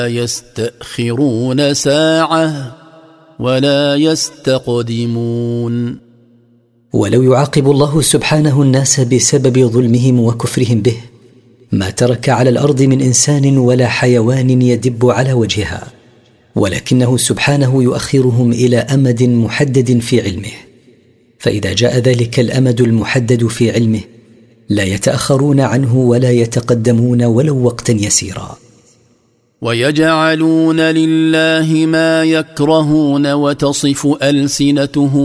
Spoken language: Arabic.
يستأخرون ساعة ولا يستقدمون. ولو يعاقب الله سبحانه الناس بسبب ظلمهم وكفرهم به ما ترك على الأرض من إنسان ولا حيوان يدب على وجهها، ولكنه سبحانه يؤخرهم إلى أمد محدد في علمه، فإذا جاء ذلك الأمد المحدد في علمه لا يتأخرون عنه ولا يتقدمون ولو وقتا يسيرا. ويجعلون لله ما يكرهون وتصف ألسنتهم